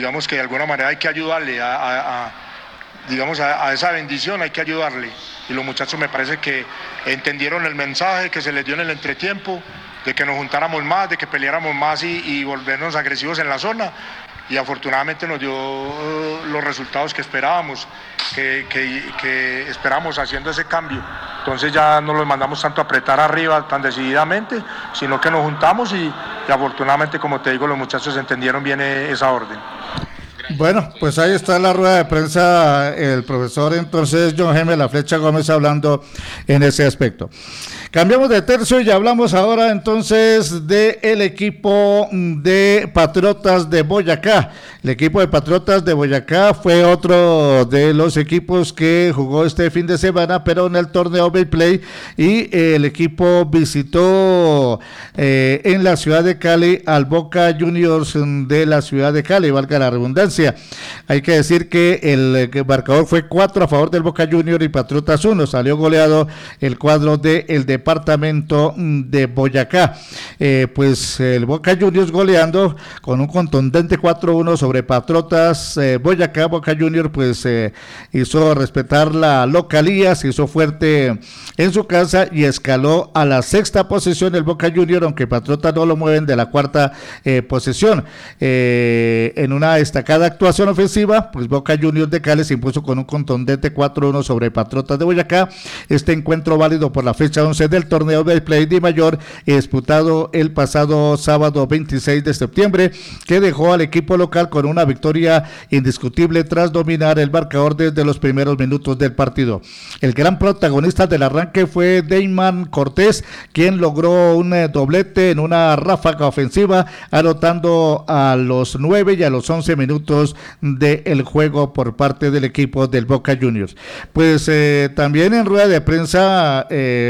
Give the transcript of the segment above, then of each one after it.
digamos que de alguna manera hay que ayudarle digamos, a esa bendición hay que ayudarle, y los muchachos me parece que entendieron el mensaje que se les dio en el entretiempo, de que nos juntáramos más, de que peleáramos más y volvernos agresivos en la zona, y afortunadamente nos dio los resultados que esperábamos, que esperamos haciendo ese cambio. Entonces ya no los mandamos tanto a apretar arriba tan decididamente, sino que nos juntamos y afortunadamente, como te digo, los muchachos entendieron bien esa orden. Bueno, pues ahí está la rueda de prensa, el profesor entonces John Jaime La Flecha Gómez hablando en ese aspecto. Cambiamos de tercio y hablamos ahora entonces del equipo de Patriotas de Boyacá. El equipo de Patriotas de Boyacá fue otro de los equipos que jugó este fin de semana, pero en el torneo Betplay, y el equipo visitó en la ciudad de Cali al Boca Juniors de la ciudad de Cali, valga la redundancia. Hay que decir que el marcador fue 4 a favor del Boca Juniors y Patriotas 1. Salió goleado el cuadro del departamento de Boyacá. Pues el Boca Juniors goleando con un contundente 4-1 sobre Patriotas Boyacá. Boca Juniors pues hizo respetar la localía, se hizo fuerte en su casa y escaló a la 6ª posición el Boca Juniors, aunque Patriotas no lo mueven de la 4ª posición. En una destacada actuación ofensiva, pues Boca Juniors de Cali se impuso con un contundente 4-1 sobre Patriotas de Boyacá. Este encuentro válido por la fecha 11 del torneo del Play de Mayor, disputado el pasado sábado 26 de septiembre, que dejó al equipo local con una victoria indiscutible tras dominar el marcador desde los primeros minutos del partido. El gran protagonista del arranque fue Deyman Cortés, quien logró un doblete en una ráfaga ofensiva, anotando a los 9 y a los 11 minutos del juego por parte del equipo del Boca Juniors. Pues también en rueda de prensa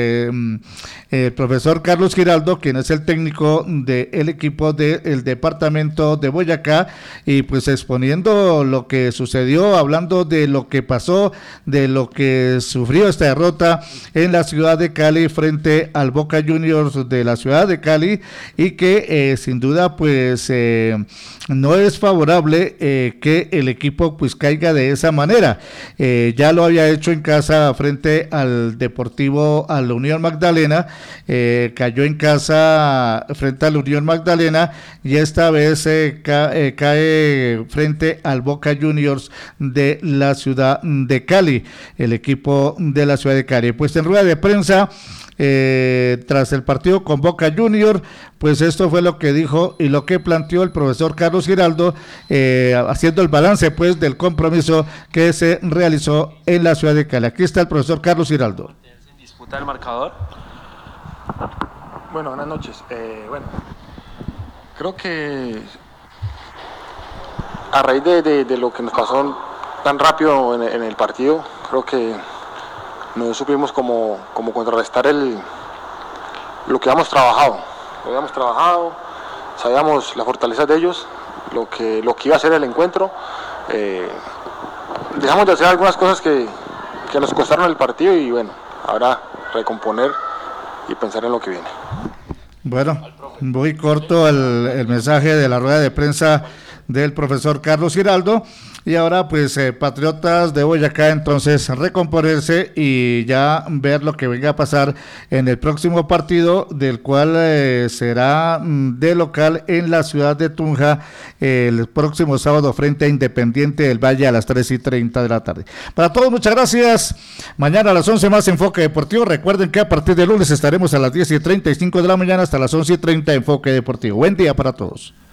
el profesor Carlos Giraldo, quien es el técnico del equipo del departamento de Boyacá, y pues exponiendo lo que sucedió, hablando de lo que pasó, de lo que sufrió esta derrota en la ciudad de Cali frente al Boca Juniors de la ciudad de Cali, y que sin duda pues no es favorable que el equipo pues caiga de esa manera. Ya lo había hecho en casa frente al Deportivo, a la Unión Magdalena, cayó en casa frente a la Unión Magdalena, y esta vez cae frente al Boca Juniors de la ciudad de Cali, el equipo de la ciudad de Cali. Pues en rueda de prensa tras el partido con Boca Juniors, pues esto fue lo que dijo y lo que planteó el profesor Carlos Giraldo, haciendo el balance pues del compromiso que se realizó en la ciudad de Cali. Aquí está el profesor Carlos Giraldo. ¿En disputa el marcador? Bueno, buenas noches. Creo que a raíz de lo que nos pasó tan rápido en el partido, creo que no supimos como contrarrestar lo que habíamos trabajado. Sabíamos las fortalezas de ellos, lo que iba a ser el encuentro. Dejamos de hacer algunas cosas que nos costaron el partido, y bueno, ahora recomponer y pensar en lo que viene. Bueno, muy corto el mensaje de la rueda de prensa del profesor Carlos Giraldo. Y ahora pues Patriotas de Boyacá entonces recomponerse y ya ver lo que venga a pasar en el próximo partido, del cual será de local en la ciudad de Tunja el próximo sábado frente a Independiente del Valle a las 3:30 de la tarde. Para todos, muchas gracias. Mañana a las 11 más Enfoque Deportivo. Recuerden que a partir de lunes estaremos a las 10:35 de la mañana hasta las 11:30 Enfoque Deportivo. Buen día para todos.